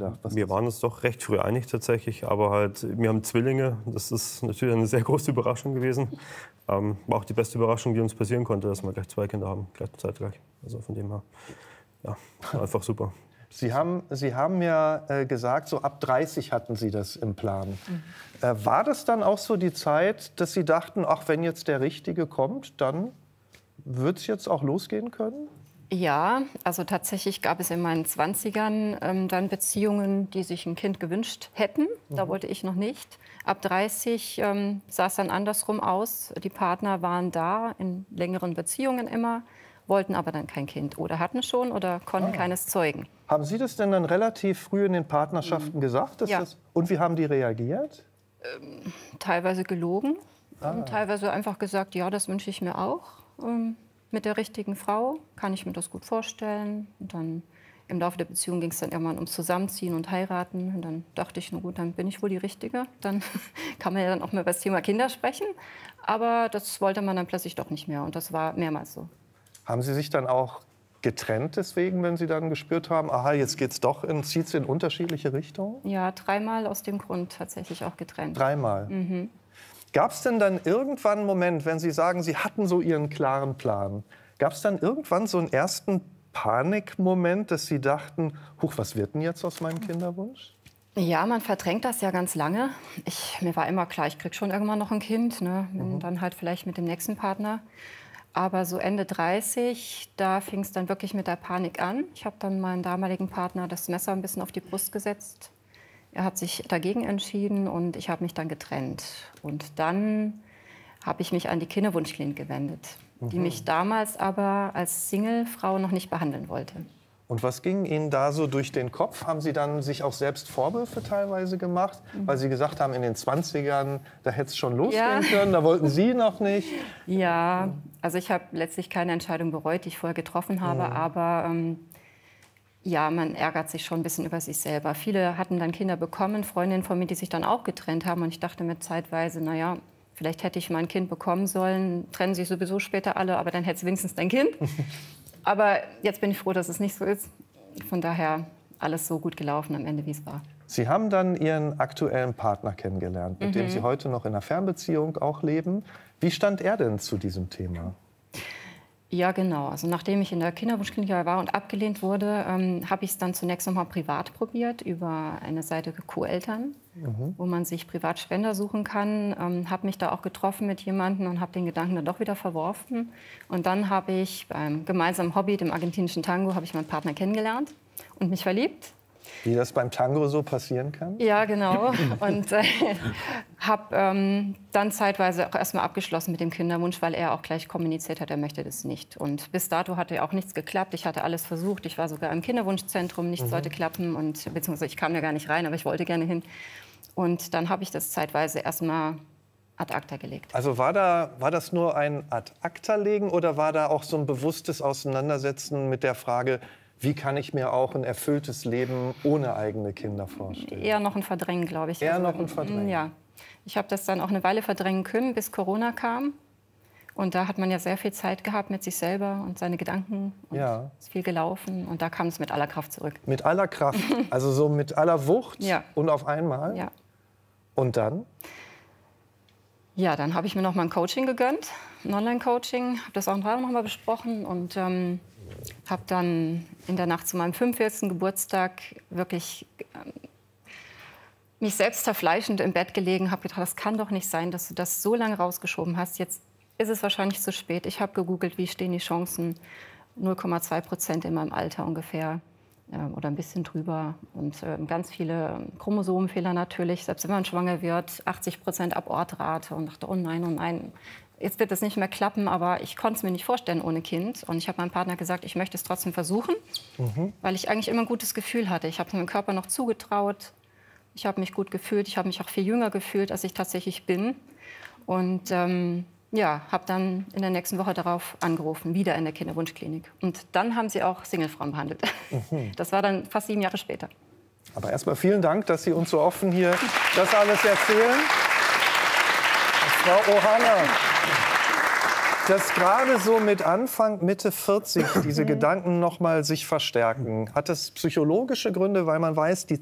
gedacht? Wir waren uns doch recht früh einig tatsächlich, aber halt, wir haben Zwillinge. Das ist natürlich eine sehr große Überraschung gewesen. War auch die beste Überraschung, die uns passieren konnte, dass wir gleich 2 Kinder haben, zeitgleich. Also von dem her, ja, einfach super. Sie haben ja gesagt, so ab 30 hatten Sie das im Plan. War das dann auch so die Zeit, dass Sie dachten, ach, wenn jetzt der Richtige kommt, dann wird es jetzt auch losgehen können? Ja, also tatsächlich gab es in meinen 20ern dann Beziehungen, die sich ein Kind gewünscht hätten. Da wollte ich noch nicht. Ab 30 sah es dann andersrum aus. Die Partner waren da, in längeren Beziehungen immer, wollten aber dann kein Kind. Oder hatten schon oder konnten keines zeugen. Haben Sie das denn dann relativ früh in den Partnerschaften gesagt? Ja. Und wie haben die reagiert? Teilweise gelogen, teilweise einfach gesagt, ja, das wünsche ich mir auch. Mit der richtigen Frau kann ich mir das gut vorstellen. Und dann im Laufe der Beziehung ging es dann irgendwann ums Zusammenziehen und Heiraten. Und dann dachte ich, na gut, dann bin ich wohl die Richtige. Dann kann man ja dann auch mal über das Thema Kinder sprechen. Aber das wollte man dann plötzlich doch nicht mehr. Und das war mehrmals so. Haben Sie sich dann auch getrennt deswegen, wenn Sie dann gespürt haben, aha, jetzt geht's doch, zieht es in unterschiedliche Richtungen? Ja, 3-mal aus dem Grund tatsächlich auch getrennt. 3-mal? Gab es denn dann irgendwann einen Moment, wenn Sie sagen, Sie hatten so Ihren klaren Plan, gab es dann irgendwann so einen ersten Panikmoment, dass Sie dachten, huch, was wird denn jetzt aus meinem Kinderwunsch? Ja, man verdrängt das ja ganz lange. Mir war immer klar, ich kriege schon irgendwann noch ein Kind, ne? Dann halt vielleicht mit dem nächsten Partner. Aber so Ende 30, da fing es dann wirklich mit der Panik an. Ich habe dann meinem damaligen Partner das Messer ein bisschen auf die Brust gesetzt. Er hat sich dagegen entschieden und ich habe mich dann getrennt. Und dann habe ich mich an die Kinderwunschklinik gewendet, die mich damals aber als Singlefrau noch nicht behandeln wollte. Und was ging Ihnen da so durch den Kopf? Haben Sie dann sich auch selbst Vorwürfe teilweise gemacht? Weil Sie gesagt haben, in den 20ern, da hätte es schon losgehen können, da wollten Sie noch nicht. Ja, also ich habe letztlich keine Entscheidung bereut, die ich vorher getroffen habe. Aber ja, man ärgert sich schon ein bisschen über sich selber. Viele hatten dann Kinder bekommen, Freundinnen von mir, die sich dann auch getrennt haben. Und ich dachte mir zeitweise, naja, vielleicht hätte ich mein Kind bekommen sollen. Trennen sich sowieso später alle, aber dann hätte es wenigstens dein Kind. Aber jetzt bin ich froh, dass es nicht so ist. Von daher alles so gut gelaufen am Ende, wie es war. Sie haben dann Ihren aktuellen Partner kennengelernt, mit dem Sie heute noch in einer Fernbeziehung auch leben. Wie stand er denn zu diesem Thema? Ja, genau. Also nachdem ich in der Kinderwunschklinik war und abgelehnt wurde, habe ich es dann zunächst noch mal privat probiert über eine Seite Co-Eltern, wo man sich privat Spender suchen kann. Habe mich da auch getroffen mit jemandem und habe den Gedanken dann doch wieder verworfen. Und dann habe ich beim gemeinsamen Hobby, dem argentinischen Tango, habe ich meinen Partner kennengelernt und mich verliebt. Wie das beim Tango so passieren kann? Ja, genau. Und habe dann zeitweise auch erstmal abgeschlossen mit dem Kinderwunsch, weil er auch gleich kommuniziert hat, er möchte das nicht. Und bis dato hatte auch nichts geklappt. Ich hatte alles versucht. Ich war sogar im Kinderwunschzentrum, nichts sollte klappen. Und, beziehungsweise ich kam ja gar nicht rein, aber ich wollte gerne hin. Und dann habe ich das zeitweise erstmal ad acta gelegt. Also war das nur ein ad acta legen oder war da auch so ein bewusstes Auseinandersetzen mit der Frage, wie kann ich mir auch ein erfülltes Leben ohne eigene Kinder vorstellen? Eher noch ein Verdrängen, glaube ich. Eher noch ein Verdrängen? Ja. Ich habe das dann auch eine Weile verdrängen können, bis Corona kam. Und da hat man ja sehr viel Zeit gehabt mit sich selber und seine Gedanken. Und ist viel gelaufen. Und da kam es mit aller Kraft zurück. Mit aller Kraft? Also so mit aller Wucht und auf einmal? Ja. Und Ja, dann habe ich mir noch mal ein Coaching gegönnt, ein Online-Coaching. Habe das auch noch mal besprochen und habe dann in der Nacht zu meinem 45. Geburtstag wirklich mich selbst zerfleischend im Bett gelegen, habe gedacht, das kann doch nicht sein, dass du das so lange rausgeschoben hast. Jetzt ist es wahrscheinlich zu spät. Ich habe gegoogelt, wie stehen die Chancen, 0,2% in meinem Alter ungefähr oder ein bisschen drüber. Und ganz viele Chromosomenfehler natürlich, selbst wenn man schwanger wird, 80% Abortrate. Und dachte, oh nein, jetzt wird es nicht mehr klappen. Aber ich konnte es mir nicht vorstellen ohne Kind. Und ich habe meinem Partner gesagt, ich möchte es trotzdem versuchen, weil ich eigentlich immer ein gutes Gefühl hatte. Ich habe meinem Körper noch zugetraut. Ich habe mich gut gefühlt. Ich habe mich auch viel jünger gefühlt, als ich tatsächlich bin. Und ja, habe dann in der nächsten Woche darauf angerufen, wieder in der Kinderwunschklinik. Und dann haben sie auch Singlefrauen behandelt. Das war dann fast 7 Jahre später. Aber erstmal vielen Dank, dass Sie uns so offen hier das alles erzählen. Frau Ohana, dass gerade so mit Anfang, Mitte 40 diese Gedanken noch mal sich verstärken, hat das psychologische Gründe, weil man weiß, die